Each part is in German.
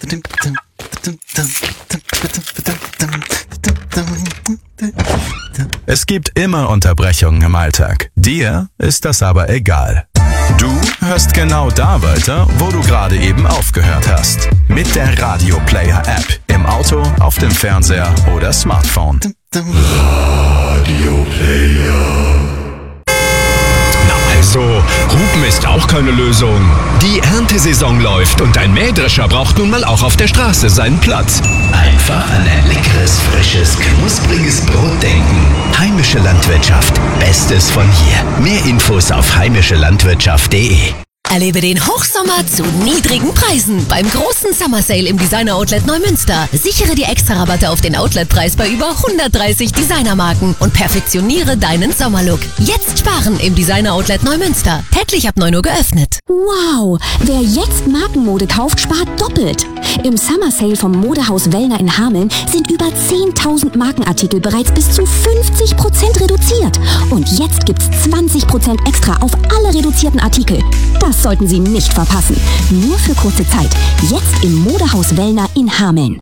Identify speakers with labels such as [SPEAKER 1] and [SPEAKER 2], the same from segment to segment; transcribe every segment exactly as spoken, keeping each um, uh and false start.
[SPEAKER 1] Es gibt immer Unterbrechungen im Alltag. Dir ist das aber egal. Du hörst genau da weiter, wo du gerade eben aufgehört hast. Mit der Radio Player App. Im Auto, auf dem Fernseher oder Smartphone.
[SPEAKER 2] Radio Player.
[SPEAKER 3] So, Hupen ist auch keine Lösung. Die Erntesaison läuft und ein Mähdrescher braucht nun mal auch auf der Straße seinen Platz.
[SPEAKER 4] Einfach an ein leckeres, frisches, knuspriges Brot denken. Heimische Landwirtschaft. Bestes von hier. Mehr Infos auf heimische landwirtschaft punkt de.
[SPEAKER 5] Erlebe den Hochsommer zu niedrigen Preisen beim großen Summer Sale im Designer Outlet Neumünster. Sichere die Extra-Rabatte auf den Outletpreis bei über hundertdreißig Designermarken und perfektioniere deinen Sommerlook. Jetzt sparen im Designer Outlet Neumünster. Täglich ab neun Uhr geöffnet.
[SPEAKER 6] Wow, wer jetzt Markenmode kauft, spart doppelt. Im Summer Sale vom Modehaus Wellner in Hameln sind über zehntausend Markenartikel bereits bis zu fünfzig Prozent reduziert. Und jetzt gibt's zwanzig Prozent extra auf alle reduzierten Artikel. Das sollten Sie nicht verpassen. Nur für kurze Zeit. Jetzt im Modehaus Wellner in Hameln.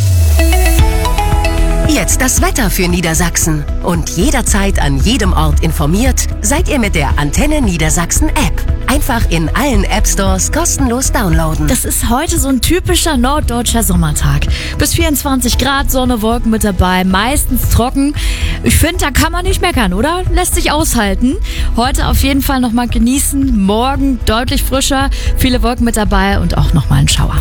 [SPEAKER 5] Jetzt das Wetter für Niedersachsen. Und jederzeit an jedem Ort informiert, seid ihr mit der Antenne Niedersachsen App. Einfach in allen App-Stores kostenlos downloaden.
[SPEAKER 7] Das ist heute so ein typischer norddeutscher Sommertag. Bis vierundzwanzig Grad, Sonne, Wolken mit dabei, meistens trocken. Ich finde, da kann man nicht meckern, oder? Lässt sich aushalten. Heute auf jeden Fall nochmal genießen. Morgen deutlich frischer, viele Wolken mit dabei und auch nochmal ein Schauer.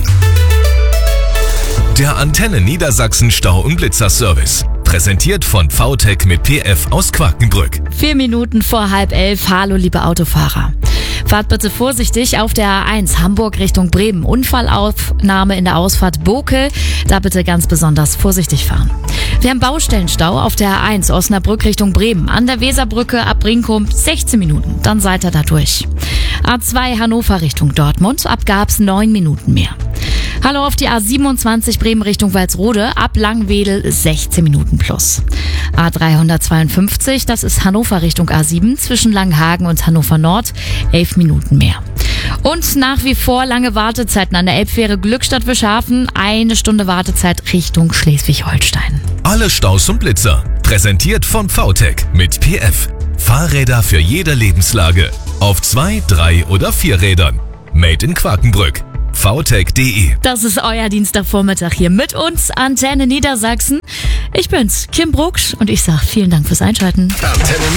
[SPEAKER 3] Der Antenne Niedersachsen Stau- und Blitzer-Service. Präsentiert von V T E C mit P F aus Quakenbrück.
[SPEAKER 7] Vier Minuten vor halb elf. Hallo, liebe Autofahrer. Fahrt bitte vorsichtig auf der A eins Hamburg Richtung Bremen. Unfallaufnahme in der Ausfahrt Bokel. Da bitte ganz besonders vorsichtig fahren. Wir haben Baustellenstau auf der A eins Osnabrück Richtung Bremen. An der Weserbrücke ab Brinkum sechzehn Minuten. Dann seid ihr da durch. A zwei Hannover Richtung Dortmund. Ab Gabs neun Minuten mehr. Hallo auf die A siebenundzwanzig Bremen Richtung Walsrode, ab Langwedel sechzehn Minuten plus. A dreihundertzweiundfünfzig, das ist Hannover Richtung A sieben, zwischen Langenhagen und Hannover Nord, elf Minuten mehr. Und nach wie vor lange Wartezeiten an der Elbfähre Glückstadt-Wischhafen, eine Stunde Wartezeit Richtung Schleswig-Holstein.
[SPEAKER 3] Alle Staus und Blitzer. Präsentiert von V T E C mit P F. Fahrräder für jede Lebenslage. Auf zwei, drei oder vier Rädern. Made in Quakenbrück. v t e c punkt de.
[SPEAKER 7] Das ist euer Dienstagvormittag hier mit uns, Antenne Niedersachsen. Ich bin's, Kim Brucksch, und ich sag vielen Dank fürs Einschalten.
[SPEAKER 2] Antenne